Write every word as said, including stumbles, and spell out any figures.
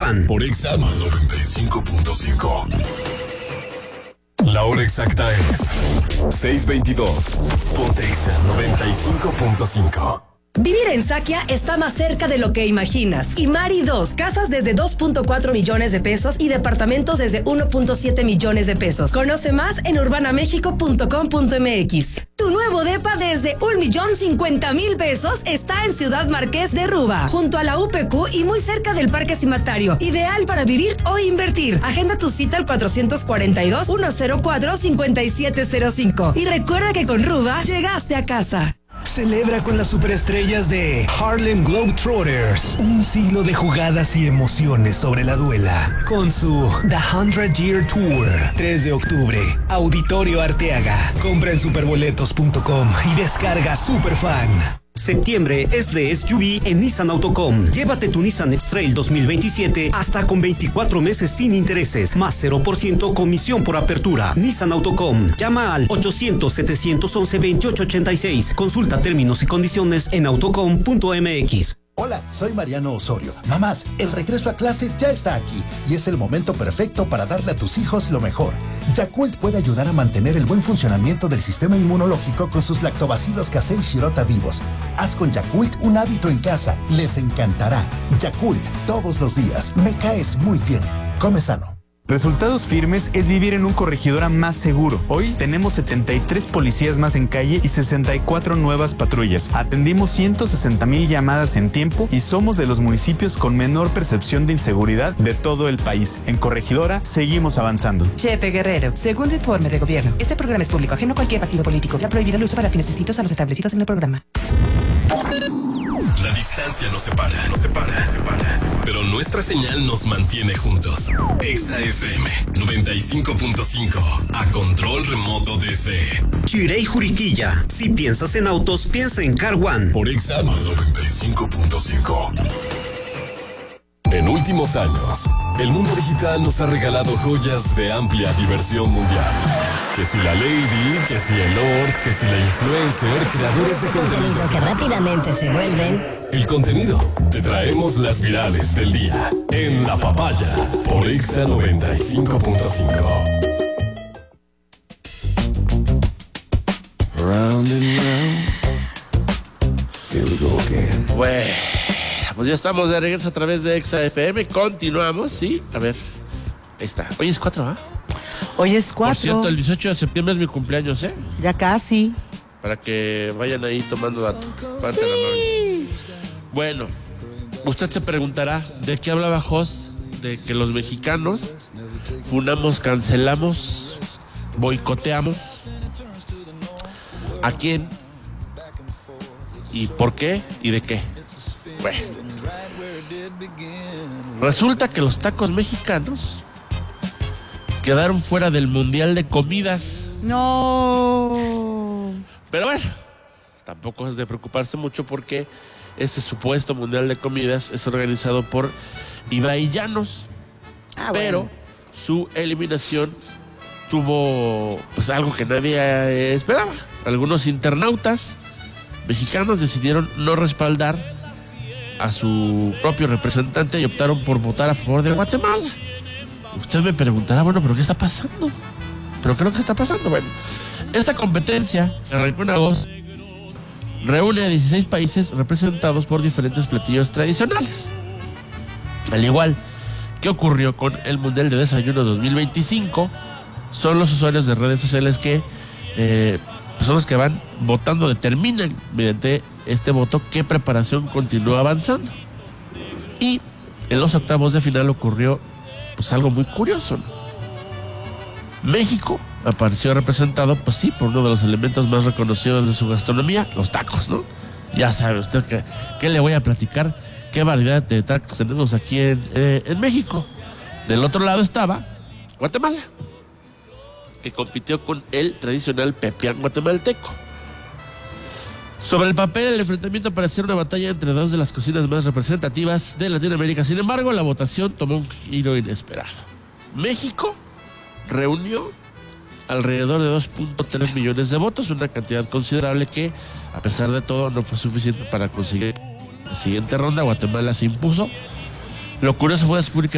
Carwan. Por Exa noventa y cinco punto cinco. La hora exacta es seis veintidós. Ponte Exa noventa y cinco punto cinco. Vivir en Sakia está más cerca de lo que imaginas. Y Mari dos, casas desde dos punto cuatro millones de pesos y departamentos desde uno punto siete millones de pesos. Conoce más en urbana mexico punto com punto m x. Tu nuevo depa desde un millón cincuenta mil pesos está en Ciudad Marqués de Ruba, junto a la U P Q y muy cerca del Parque Cimatario. Ideal para vivir o invertir. Agenda tu cita al cuatrocientos cuarenta y dos, ciento cuatro, cincuenta y siete cero cinco. Y recuerda que con Ruba llegaste a casa. Celebra con las superestrellas de Harlem Globetrotters un siglo de jugadas y emociones sobre la duela con su The hundred Year Tour. tres de octubre, Auditorio Arteaga. Compra en superboletos punto com y descarga Superfan. Septiembre es de S U V en Nissan Autocom. Llévate tu Nissan X-Trail dos mil veintisiete hasta con veinticuatro meses sin intereses, más cero por ciento comisión por apertura. Nissan Autocom. Llama al ochocientos, setecientos once, veintiocho ochenta y seis. Consulta términos y condiciones en autocom punto m x. Hola, soy Mariano Osorio. Mamás, el regreso a clases ya está aquí y es el momento perfecto para darle a tus hijos lo mejor. Yakult puede ayudar a mantener el buen funcionamiento del sistema inmunológico con sus lactobacilos casei shirota vivos. Haz con Yakult un hábito en casa. Les encantará. Yakult, todos los días. Me caes muy bien. Come sano. Resultados Firmes es vivir en un corregidora más seguro. Hoy tenemos setenta y tres policías más en calle y sesenta y cuatro nuevas patrullas. Atendimos ciento sesenta mil llamadas en tiempo y somos de los municipios con menor percepción de inseguridad de todo el país. En Corregidora seguimos avanzando. Chepe Guerrero, segundo informe de gobierno. Este programa es público, ajeno a cualquier partido político. Ha prohibido el uso para fines distintos a los establecidos en el programa. La distancia nos separa, nos separa, nos separa. Pero nuestra señal nos mantiene juntos. Exa F M noventa y cinco punto cinco. A control remoto desde Chirey, Juriquilla. Si piensas en autos, piensa en Carwan. Por Exa noventa y cinco punto cinco. En últimos años, el mundo digital nos ha regalado joyas de amplia diversión mundial. Que si la Lady, que si el Lord, que si la influencer, creadores de contenido. Contenidos que rápidamente se vuelven. El contenido. Te traemos las virales del día. En La Papaya. Por Exa noventa y cinco punto cinco. Round and round. Here we go again. Bueno, pues ya estamos de regreso a través de Exa F M. Continuamos, ¿sí? A ver, ahí está. Hoy es cuatro, ¿ah? ¿eh? Hoy es cuatro. Por cierto, el dieciocho de septiembre es mi cumpleaños, ¿eh? Ya casi. Para que vayan ahí tomando dato. Sí. Bueno, usted se preguntará, ¿de qué hablaba Jos? De que los mexicanos funamos, cancelamos, boicoteamos. ¿A quién? ¿Y por qué? ¿Y de qué? Bueno, resulta que los tacos mexicanos quedaron fuera del Mundial de Comidas. No. Pero bueno, tampoco es de preocuparse mucho porque este supuesto Mundial de Comidas es organizado por Ibai Llanos. Ah, pero bueno, su eliminación tuvo pues algo que nadie esperaba. Algunos internautas mexicanos decidieron no respaldar a su propio representante y optaron por votar a favor de Guatemala. Usted me preguntará, bueno, ¿pero qué está pasando? ¿Pero qué es lo que está pasando? Bueno, esta competencia, que arrancó en agosto, reúne a dieciséis países representados por diferentes platillos tradicionales. Al igual que ocurrió con el Mundial de Desayuno dos mil veinticinco, son los usuarios de redes sociales que eh, son los que van votando, determinan mediante este voto qué preparación continúa avanzando. Y en los octavos de final ocurrió pues algo muy curioso, ¿no? México apareció representado, pues sí, por uno de los elementos más reconocidos de su gastronomía, los tacos, ¿no? Ya sabe usted que, que le voy a platicar qué variedad de tacos tenemos aquí en, eh, en México. Del otro lado estaba Guatemala, que compitió con el tradicional pepián guatemalteco. Sobre el papel, el enfrentamiento parecía una batalla entre dos de las cocinas más representativas de Latinoamérica. Sin embargo, la votación tomó un giro inesperado. México reunió alrededor de dos punto tres millones de votos, una cantidad considerable que, a pesar de todo, no fue suficiente para conseguir la siguiente ronda. Guatemala se impuso. Lo curioso fue descubrir que